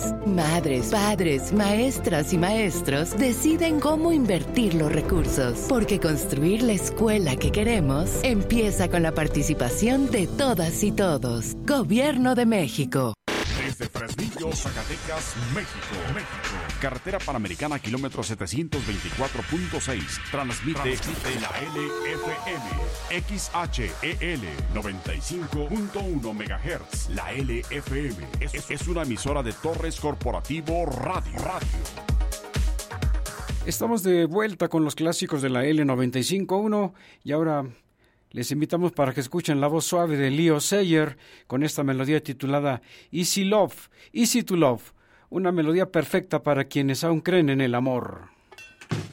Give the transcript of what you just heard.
Madres, padres, maestras y maestros deciden cómo invertir los recursos, porque construir la escuela que queremos empieza con la participación de todas y todos. Gobierno de México. Desde Fresnillo, Zacatecas, México. Carretera Panamericana, kilómetro 724.6. Transmite la LFM. XHEL 95.1 MHz. La LFM es una emisora de Torres Corporativo Radio. Estamos de vuelta con los clásicos de la L95.1 y ahora les invitamos para que escuchen la voz suave de Leo Sayer con esta melodía titulada Easy Love, Easy to Love, una melodía perfecta para quienes aún creen en el amor.